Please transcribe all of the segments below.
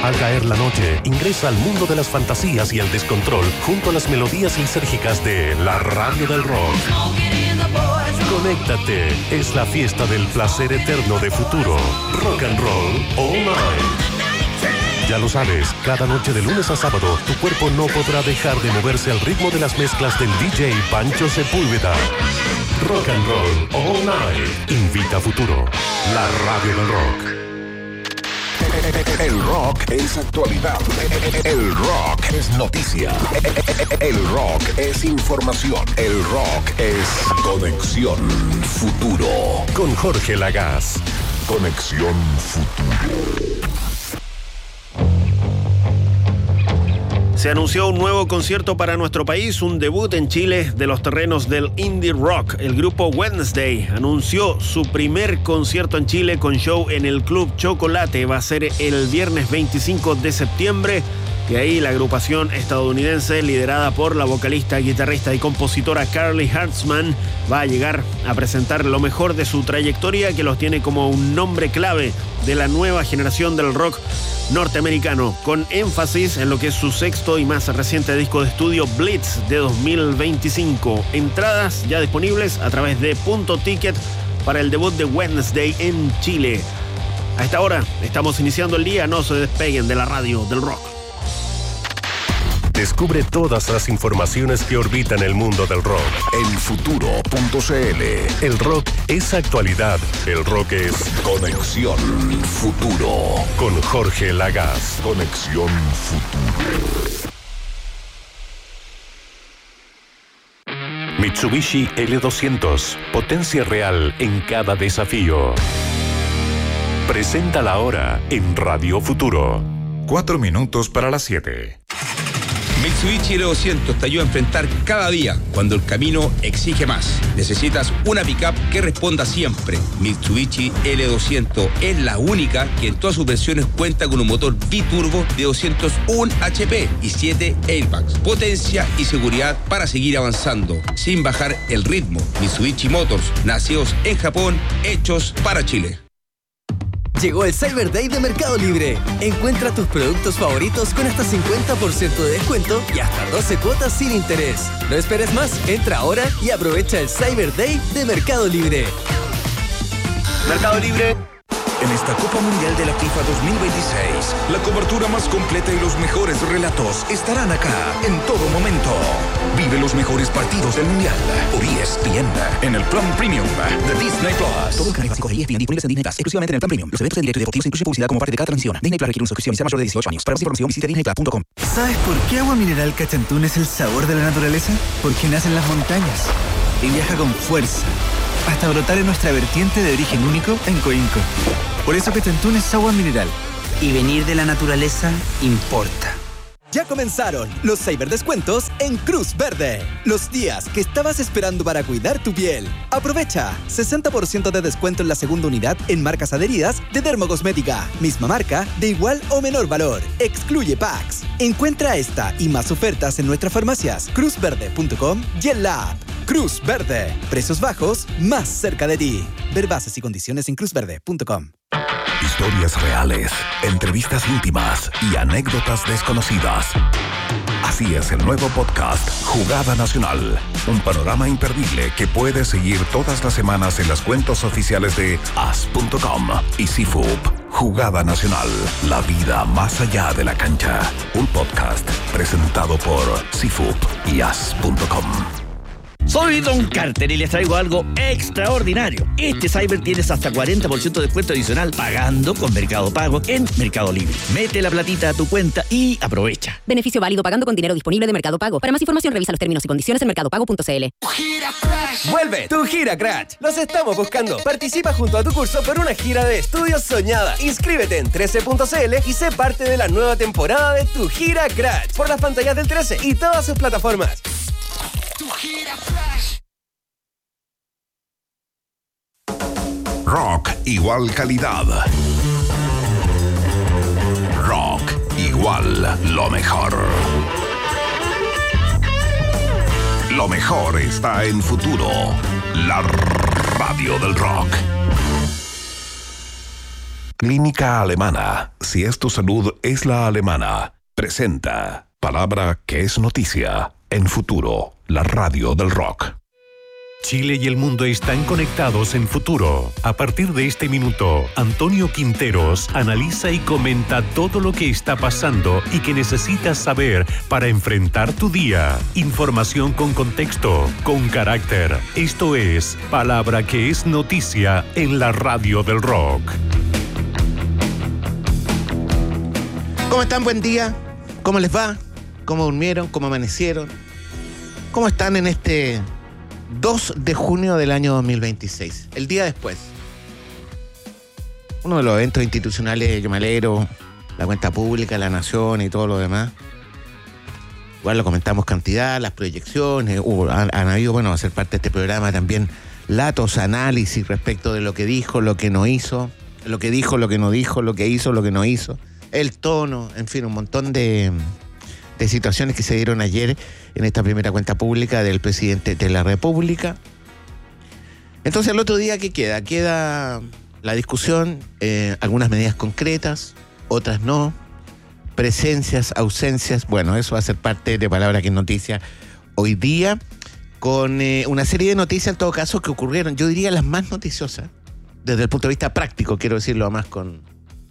Al caer la noche, ingresa al mundo de las fantasías y el descontrol junto a las melodías lisérgicas de la radio del rock. Conéctate, es la fiesta del placer eterno de futuro. Rock and Roll All Night. Ya lo sabes, cada noche de lunes a sábado, tu cuerpo no podrá dejar de moverse al ritmo de las mezclas del DJ Pancho Sepúlveda. Rock and Roll All Night. Invita a Futuro, la radio del rock. El rock es actualidad. El rock es noticia. El rock es información. El rock es Conexión Futuro. Con Jorge Lagaz. Conexión Futuro. Se anunció un nuevo concierto para nuestro país, un debut en Chile de los terrenos del indie rock. El grupo Wednesday anunció su primer concierto en Chile con show en el Club Chocolate. Va a ser el viernes 25 de septiembre. Y ahí la agrupación estadounidense, liderada por la vocalista, guitarrista y compositora Carly Hartzman, va a llegar a presentar lo mejor de su trayectoria, que los tiene como un nombre clave de la nueva generación del rock norteamericano, con énfasis en lo que es su sexto y más reciente disco de estudio, Blitz, de 2025. Entradas ya disponibles a través de Punto Ticket para el debut de Wednesday en Chile. A esta hora estamos iniciando el día, no se despeguen de la radio del rock. Descubre todas las informaciones que orbitan el mundo del rock. En futuro.cl. El rock es actualidad. El rock es Conexión Futuro. Con Jorge Lagaz. Conexión Futuro. Mitsubishi L200. Potencia real en cada desafío. Presenta la hora en Radio Futuro. 4 minutos para las 7. Mitsubishi L200 te ayuda a enfrentar cada día cuando el camino exige más. Necesitas una pickup que responda siempre. Mitsubishi L200 es la única que en todas sus versiones cuenta con un motor biturbo de 201 HP y 7 airbags. Potencia y seguridad para seguir avanzando sin bajar el ritmo. Mitsubishi Motors, nacidos en Japón, hechos para Chile. Llegó el Cyber Day de Mercado Libre. Encuentra tus productos favoritos con hasta 50% de descuento y hasta 12 cuotas sin interés. No esperes más, entra ahora y aprovecha el Cyber Day de Mercado Libre. Mercado Libre. En esta Copa Mundial de la FIFA 2026, la cobertura más completa y los mejores relatos estarán acá en todo momento. Vive los mejores partidos del Mundial por ESPN en el plan Premium de Disney Plus. Todo el canal básico de ESPN disponibles en Disney Plus, exclusivamente en el plan Premium. Los eventos en directo y deportivos incluyen publicidad como parte de cada transmisión. Disney Plus requiere una suscripción y sea mayor de 18 años. Para más información visita disneyplus.com. ¿Sabes por qué Agua Mineral Cachantún es el sabor de la naturaleza? Porque nace en las montañas y viaja con fuerza hasta brotar en nuestra vertiente de origen único en Coinco. Por eso Cachantún es agua mineral. Y venir de la naturaleza importa. Ya comenzaron los cyberdescuentos en Cruz Verde. Los días que estabas esperando para cuidar tu piel. Aprovecha 60% de descuento en la segunda unidad en marcas adheridas de Dermocosmética. Misma marca de igual o menor valor. Excluye packs. Encuentra esta y más ofertas en nuestras farmacias, cruzverde.com y en la app. Cruz Verde. Precios bajos más cerca de ti. Ver bases y condiciones en cruzverde.com. Historias reales, entrevistas íntimas y anécdotas desconocidas. Así es el nuevo podcast Jugada Nacional. Un panorama imperdible que puedes seguir todas las semanas en las cuentas oficiales de as.com y CIFUP. Jugada Nacional, la vida más allá de la cancha. Un podcast presentado por CIFUP y as.com. Soy Don Carter y les traigo algo extraordinario. Este Cyber tienes hasta 40% de descuento adicional pagando con Mercado Pago en Mercado Libre. Mete la platita a tu cuenta y aprovecha. Beneficio válido pagando con dinero disponible de Mercado Pago. Para más información revisa los términos y condiciones en mercadopago.cl. ¡Vuelve tu gira Crash! ¡Los estamos buscando! Participa junto a tu curso por una gira de estudios soñada. Inscríbete en 13.cl y sé parte de la nueva temporada de tu gira Crash por las pantallas del 13 y todas sus plataformas. Rock igual calidad. Rock igual lo mejor. Lo mejor está en Futuro, la radio del rock. Clínica Alemana. Si es tu salud, es la alemana. Presenta palabra que es noticia en Futuro, la radio del rock. Chile y el mundo están conectados en Futuro. A partir de este minuto, Antonio Quinteros analiza y comenta todo lo que está pasando y que necesitas saber para enfrentar tu día. Información con contexto, con carácter. Esto es Palabra que es noticia en la radio del rock. ¿Cómo están? Buen día. ¿Cómo les va? ¿Cómo durmieron? ¿Cómo amanecieron? ¿Cómo están en este 2 de junio del año 2026? El día después. Uno de los eventos institucionales, yo me alegro, la cuenta pública, la nación y todo lo demás. Igual lo comentamos cantidad, las proyecciones, han habido, bueno, a ser parte de este programa también, datos, análisis respecto de lo que dijo, lo que no hizo, lo que dijo, lo que no dijo, lo que hizo, lo que no hizo, el tono, en fin, un montón de situaciones que se dieron ayer en esta primera cuenta pública del presidente de la República. Entonces, el otro día, ¿qué queda? Queda la discusión, algunas medidas concretas, otras no, presencias, ausencias. Bueno, eso va a ser parte de Palabra que es noticia hoy día, con una serie de noticias, en todo caso, que ocurrieron, yo diría las más noticiosas, desde el punto de vista práctico, quiero decirlo más con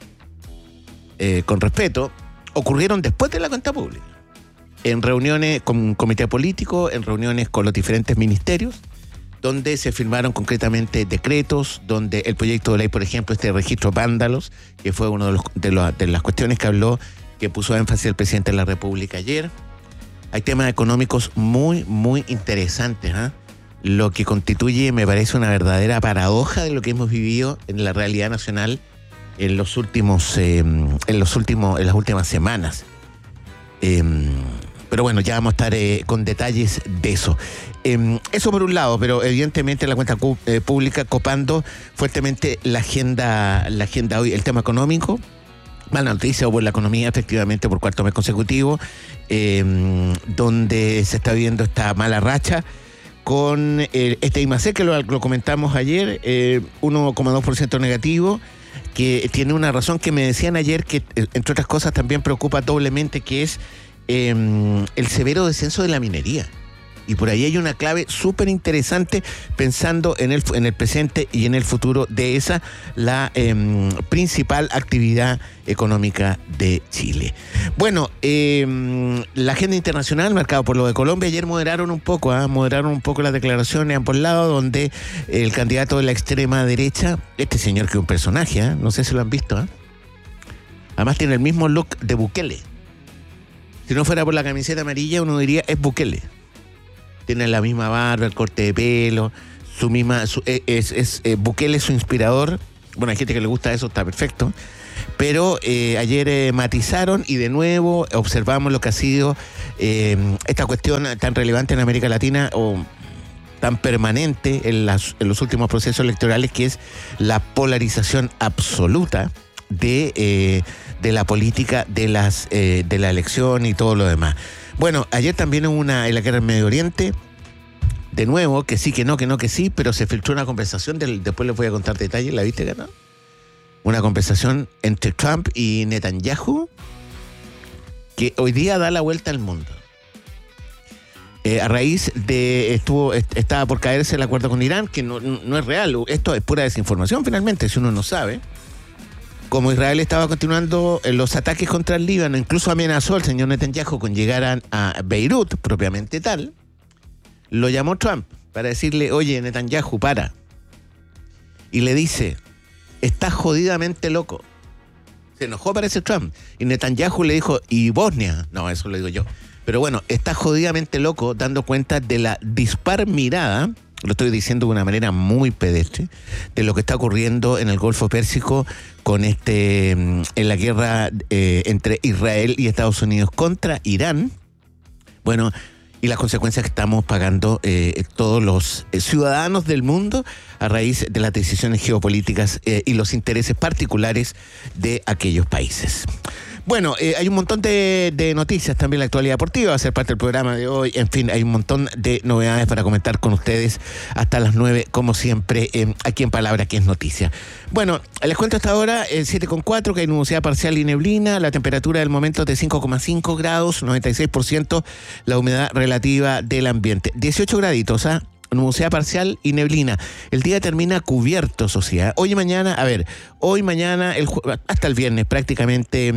respeto, ocurrieron después de la cuenta pública. En reuniones con un comité político, en reuniones con los diferentes ministerios, donde se firmaron concretamente decretos, donde el proyecto de ley, por ejemplo, este registro vándalos, que fue uno de las cuestiones que habló, que puso énfasis el presidente de la República ayer. Hay temas económicos muy, muy interesantes, ¿eh? Lo que constituye, me parece, una verdadera paradoja de lo que hemos vivido en la realidad nacional en las últimas semanas. Pero bueno, ya vamos a estar con detalles de eso. Eso por un lado, pero evidentemente la cuenta pública copando fuertemente la agenda hoy, el tema económico. Mala noticia por la economía, efectivamente, por cuarto mes consecutivo, donde se está viviendo esta mala racha con este IMACEC, que lo comentamos ayer, 1,2% negativo, que tiene una razón que me decían ayer que, entre otras cosas, también preocupa doblemente, que es el severo descenso de la minería. Y por ahí hay una clave súper interesante pensando en el presente y en el futuro de esa, la principal actividad económica de Chile. Bueno, la agenda internacional marcada por lo de Colombia, ayer moderaron un poco las declaraciones de ambos lados, donde el candidato de la extrema derecha, este señor que es un personaje, no sé si lo han visto, además tiene el mismo look de Bukele. Si no fuera por la camiseta amarilla, uno diría es Bukele. Tiene la misma barba, el corte de pelo, Bukele es su inspirador. Bueno, hay gente que le gusta eso, está perfecto. Pero ayer matizaron y de nuevo observamos lo que ha sido esta cuestión tan relevante en América Latina o tan permanente en los últimos procesos electorales, que es la polarización absoluta de la política de la elección y todo lo demás. Bueno, ayer también hubo en la guerra en Medio Oriente, de nuevo, que sí, que no, que sí, pero se filtró una conversación, después les voy a contar detalles, ¿la viste, Gana? Una conversación entre Trump y Netanyahu, que hoy día da la vuelta al mundo. A raíz de estaba por caerse el acuerdo con Irán, que no es real, esto es pura desinformación finalmente, si uno no sabe. Como Israel estaba continuando los ataques contra el Líbano, incluso amenazó al señor Netanyahu con llegar a Beirut, propiamente tal, lo llamó Trump para decirle, oye, Netanyahu, para. Y le dice, estás jodidamente loco. Se enojó, parece, Trump. Y Netanyahu le dijo, ¿y Bosnia? No, eso lo digo yo. Pero bueno, estás jodidamente loco, dando cuenta de la dispar mirada, lo estoy diciendo de una manera muy pedestre, de lo que está ocurriendo en el Golfo Pérsico con en la guerra entre Israel y Estados Unidos contra Irán. Bueno, y las consecuencias que estamos pagando todos los ciudadanos del mundo a raíz de las decisiones geopolíticas y los intereses particulares de aquellos países. Bueno, hay un montón de noticias también, la actualidad deportiva va a ser parte del programa de hoy. En fin, hay un montón de novedades para comentar con ustedes hasta las 9, como siempre, aquí en Palabra que es Noticia. Bueno, les cuento hasta ahora, 7,4, que hay nubosidad parcial y neblina, la temperatura del momento es de 5,5 grados, 96% la humedad relativa del ambiente. 18 graditos, nubosidad parcial y neblina. El día termina cubierto, sociedad. Hoy y mañana, hasta el viernes prácticamente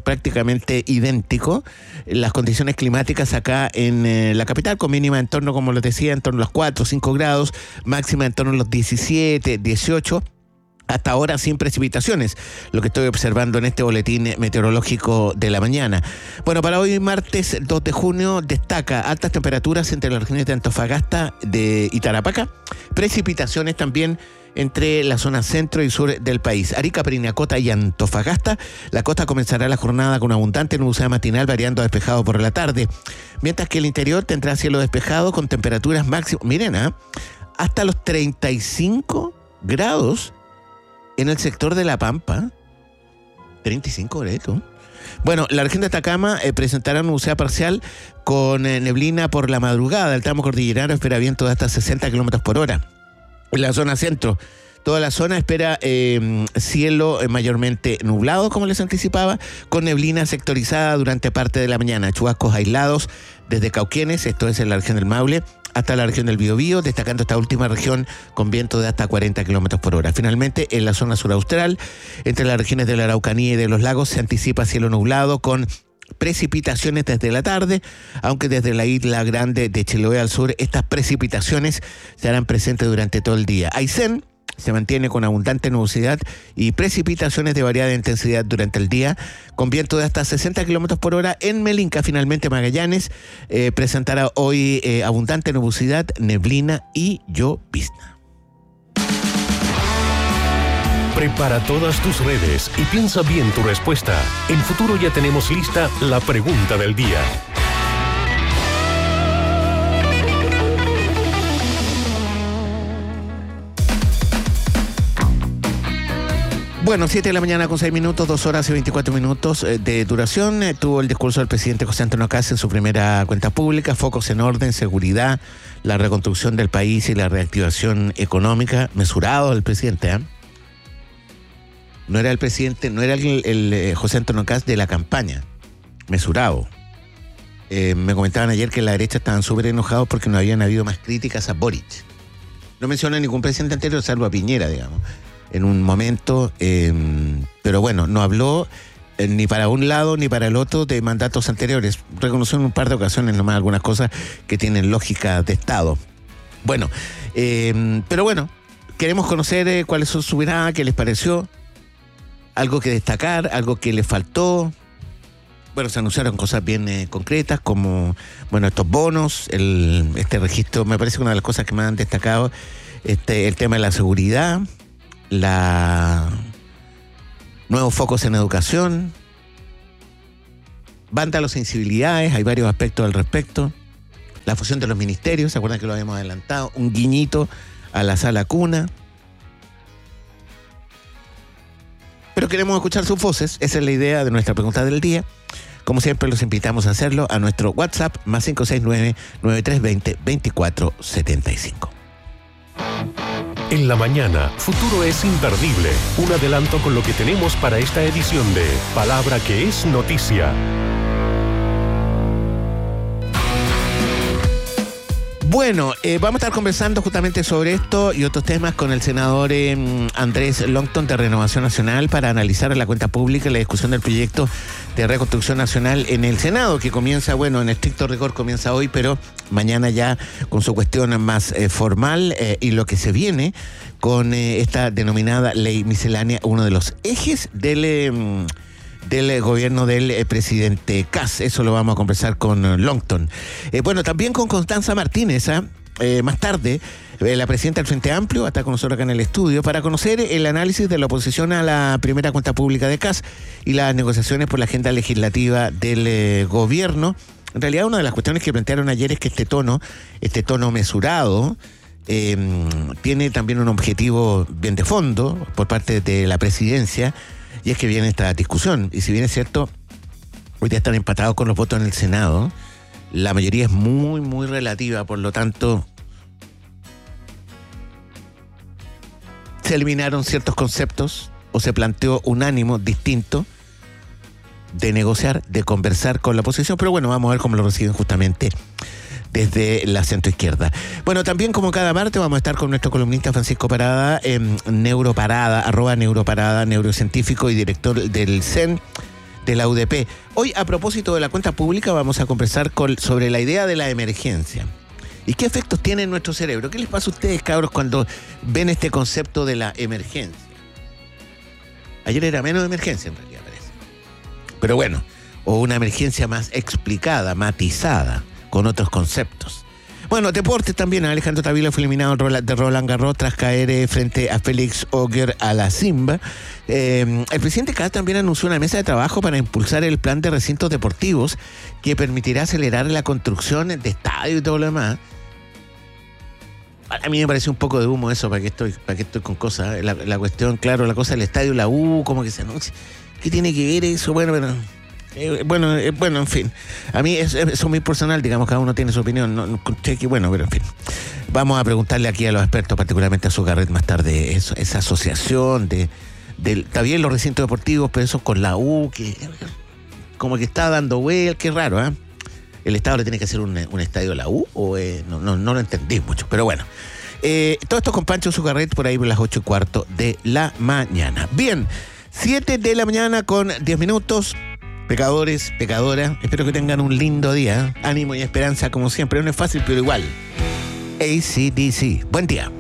idéntico. Las condiciones climáticas acá en la capital, con mínima en torno, como les decía, en torno a los 4 o 5 grados, máxima en torno a los 17, 18. Hasta ahora sin precipitaciones, lo que estoy observando en este boletín meteorológico de la mañana. Bueno, para hoy martes 2 de junio destaca altas temperaturas entre las regiones de Antofagasta y Tarapacá, precipitaciones también entre la zona centro y sur del país. Arica, Parinacota y Antofagasta. La costa comenzará la jornada con abundante nubosidad matinal, variando a despejado por la tarde, mientras que el interior tendrá cielo despejado con temperaturas máximas, miren, hasta los 35 grados en el sector de La Pampa. 35 grados. Bueno, la región de Atacama presentará nubosidad parcial con neblina por la madrugada. El tramo cordillerano espera viento de hasta 60 kilómetros por hora. En la zona centro, toda la zona espera cielo mayormente nublado, como les anticipaba, con neblina sectorizada durante parte de la mañana. Chubascos aislados desde Cauquenes, esto es en la región del Maule, hasta la región del Biobío, destacando esta última región con viento de hasta 40 kilómetros por hora. Finalmente, en la zona suraustral, entre las regiones de la Araucanía y de los lagos, se anticipa cielo nublado con precipitaciones desde la tarde, aunque desde la isla grande de Chiloé al sur, estas precipitaciones se harán presentes durante todo el día. Aysén se mantiene con abundante nubosidad y precipitaciones de variada intensidad durante el día, con viento de hasta 60 kilómetros por hora. En Melinca, finalmente, Magallanes presentará hoy abundante nubosidad, neblina y llovizna. Prepara todas tus redes y piensa bien tu respuesta. En Futuro ya tenemos lista la pregunta del día. Bueno, 7 de la mañana con 6 minutos, 2 horas y 24 minutos de duración. Tuvo el discurso del presidente José Antonio Kast en su primera cuenta pública. Focos en orden, seguridad, la reconstrucción del país y la reactivación económica. Mesurado el presidente, No era el presidente, no era el José Antonio Kast de la campaña. Mesurado. Me comentaban ayer que la derecha estaban súper enojados porque no habían habido más críticas a Boric. No menciona a ningún presidente anterior, salvo a Piñera, digamos, en un momento, pero bueno, no habló ni para un lado ni para el otro de mandatos anteriores. Reconoció en un par de ocasiones nomás algunas cosas que tienen lógica de Estado. Bueno, pero bueno, queremos conocer cuál es su mirada, qué les pareció, algo que destacar, algo que les faltó. Bueno, se anunciaron cosas bien concretas como, bueno, estos bonos, este registro. Me parece que una de las cosas que más han destacado, el tema de la seguridad, nuevos focos en educación, banda las sensibilidades, hay varios aspectos al respecto, la fusión de los ministerios, ¿se acuerdan que lo habíamos adelantado? Un guiñito a la sala cuna. Pero queremos escuchar sus voces, esa es la idea de nuestra pregunta del día. Como siempre, los invitamos a hacerlo a nuestro WhatsApp más 569-9320-2475. En la mañana, Futuro es imperdible. Un adelanto con lo que tenemos para esta edición de Palabra que es Noticia. Bueno, vamos a estar conversando justamente sobre esto y otros temas con el senador Andrés Longton de Renovación Nacional para analizar la cuenta pública y la discusión del proyecto de reconstrucción nacional en el Senado, que comienza, bueno, en estricto rigor comienza hoy, pero mañana ya con su cuestión más formal y lo que se viene con esta denominada ley miscelánea, uno de los ejes del gobierno del presidente Kast. Eso lo vamos a conversar con Longton. Bueno, también con Constanza Martínez, más tarde, la presidenta del Frente Amplio está con nosotros acá en el estudio para conocer el análisis de la oposición a la primera cuenta pública de Kast y las negociaciones por la agenda legislativa del gobierno. En realidad, una de las cuestiones que plantearon ayer es que este tono mesurado tiene también un objetivo bien de fondo por parte de la presidencia, y es que viene esta discusión. Y si bien es cierto, Hoy día están empatados con los votos en el Senado. La mayoría es muy, muy relativa, por lo tanto, se eliminaron ciertos conceptos o se planteó un ánimo distinto de negociar, de conversar con la oposición, pero bueno, vamos a ver cómo lo reciben justamente desde la centroizquierda. Bueno, también como cada martes vamos a estar con nuestro columnista Francisco Parada, Neuroparada, @Neuroparada, neurocientífico y director del CEN de la UDP. Hoy, a propósito de la cuenta pública, vamos a conversar sobre la idea de la emergencia. ¿Y qué efectos tiene en nuestro cerebro? ¿Qué les pasa a ustedes, cabros, cuando ven este concepto de la emergencia? Ayer era menos emergencia, en realidad, parece. Pero bueno, o una emergencia más explicada, matizada, con otros conceptos. Bueno, deportes también. Alejandro Tavilo fue eliminado de Roland Garros tras caer frente a Félix Auger a la Simba. El presidente Kast también anunció una mesa de trabajo para impulsar el plan de recintos deportivos que permitirá acelerar la construcción de estadios y todo lo demás. A mí me parece un poco de humo eso, para que estoy con cosas. La cuestión, claro, la cosa del estadio, la U, como que se anuncia. ¿Qué tiene que ver eso? Bueno, pero... Bueno, en fin. A mí eso es muy personal, digamos, cada uno tiene su opinión. Bueno, pero en fin. Vamos a preguntarle aquí a los expertos, particularmente a Zucarret más tarde, esa asociación está bien los recintos deportivos, pero eso con la U, que como que está dando vueltas, qué raro, ¿eh? ¿El Estado le tiene que hacer un estadio a la U? O no lo entendí mucho, pero bueno. Todo esto con Pancho Zucarret por ahí por las 8:15 de la mañana. Bien, 7 de la mañana con 10 minutos. Pecadores, pecadoras, espero que tengan un lindo día. Ánimo y esperanza como siempre. No es fácil, pero igual. AC/DC. Buen día.